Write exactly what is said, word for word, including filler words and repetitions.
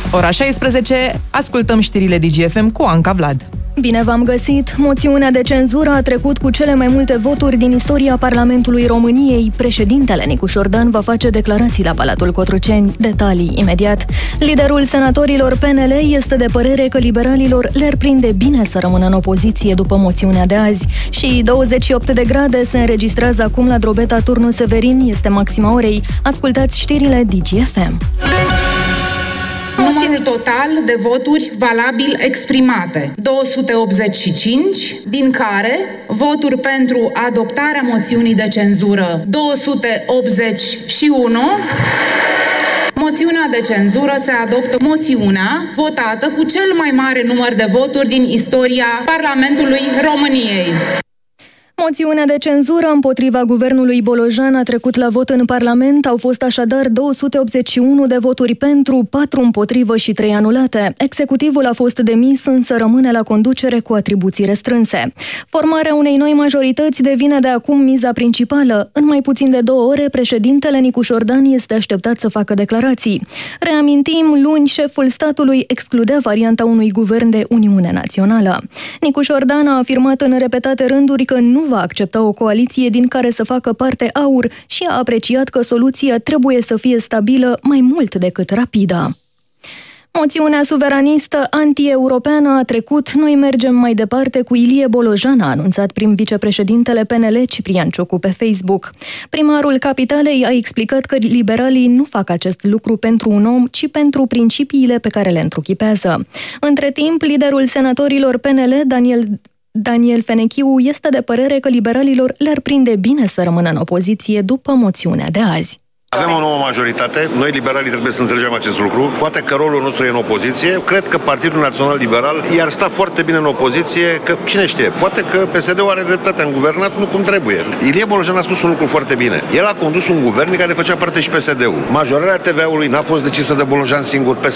ora șaisprezece, ascultăm știrile D G F M cu Anca Vlad. Bine v-am găsit! Moțiunea de cenzură a trecut cu cele mai multe voturi din istoria Parlamentului României. Președintele Nicu Șordan va face declarații la Palatul Cotroceni. Detalii imediat. Liderul senatorilor P N L este de părere că liberalilor le-ar prinde bine să rămână în opoziție după moțiunea de azi. Și douăzeci și opt de grade se înregistrează acum la Drobeta Turnu Severin, este maxima orei. Ascultați știrile D G F M. Numărul total de voturi valabil exprimate, două sute optzeci și cinci, din care voturi pentru adoptarea moțiunii de cenzură, două sute optzeci și unu. Moțiunea de cenzură se adoptă moțiunea votată cu cel mai mare număr de voturi din istoria Parlamentului României. Moțiunea de cenzură împotriva guvernului Bolojan a trecut la vot în Parlament. Au fost așadar două sute optzeci și unu de voturi pentru, patru împotrivă și trei anulate. Executivul a fost demis, însă rămâne la conducere cu atribuții restrânse. Formarea unei noi majorități devine de acum miza principală. În mai puțin de două ore, președintele Nicu Șordan este așteptat să facă declarații. Reamintim, luni, șeful statului excludea varianta unui guvern de Uniune Națională. Nicu Șordan a afirmat în repetate rânduri că nu va accepta o coaliție din care să facă parte A U R și a apreciat că soluția trebuie să fie stabilă mai mult decât rapidă. Moțiunea suveranistă anti-europeană a trecut, noi mergem mai departe cu Ilie Bolojan, a anunțat prim vicepreședintele P N L Ciprian Ciucu pe Facebook. Primarul capitalei a explicat că liberalii nu fac acest lucru pentru un om, ci pentru principiile pe care le întruchipează. Între timp, liderul senatorilor P N L, Daniel Daniel Fenechiu, este de părere că liberalilor le-ar prinde bine să rămână în opoziție după moțiunea de azi. Avem o nouă majoritate, noi liberalii trebuie să înțelegem acest lucru. Poate că rolul nostru e în opoziție. Cred că Partidul Național Liberal i-ar sta foarte bine în opoziție, că cine știe, poate că P S D-ul are dreptate în guvernat, nu cum trebuie. Ilie Bolojan a spus un lucru foarte bine. El a condus un guvern care făcea parte și P S D-ul. Majorarea T V A-ului n-a fost decisă de Bolojan singur, P S